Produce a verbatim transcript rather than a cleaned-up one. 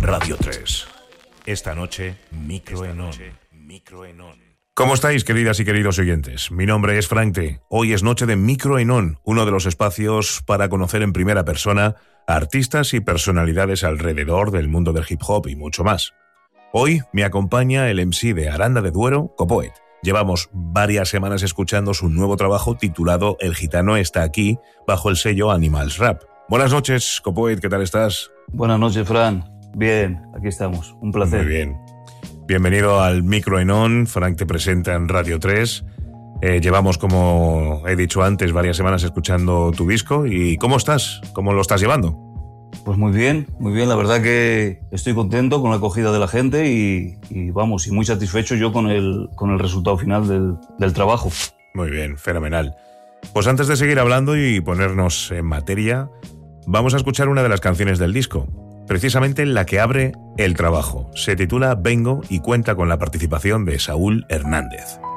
Radio tres. Esta noche, Microenon. ¿Cómo estáis, queridas y queridos oyentes? Mi nombre es Frank T. Hoy es noche de Microenon, uno de los espacios para conocer en primera persona a artistas y personalidades alrededor del mundo del hip hop y mucho más. Hoy me acompaña el M C de Aranda de Duero, Copoet. Llevamos varias semanas escuchando su nuevo trabajo titulado El Gitano está aquí, bajo el sello Animals Rap. Buenas noches, Copoet, ¿qué tal estás? Buenas noches, Fran. Bien, aquí estamos. Un placer. Muy bien. Bienvenido al Microenon. Frank te presenta en Radio tres. Eh, llevamos, como he dicho antes, varias semanas escuchando tu disco. ¿Y cómo estás? ¿Cómo lo estás llevando? Pues muy bien, muy bien. La verdad que estoy contento con la acogida de la gente y, y vamos, y muy satisfecho yo con el, con el resultado final del, del trabajo. Muy bien, fenomenal. Pues antes de seguir hablando y ponernos en materia, vamos a escuchar una de las canciones del disco, precisamente la que abre el trabajo. Se titula Vengo y cuenta con la participación de Saúl Hernández.